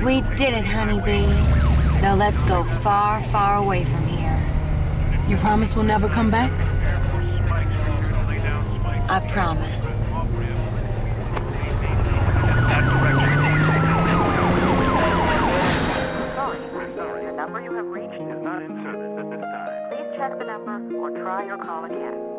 We did it, honeybee. Now let's go far, far away from here. You promise we'll never come back? I promise. Sorry, the number you have reached is not in service at this time. Please check the number or try your call again.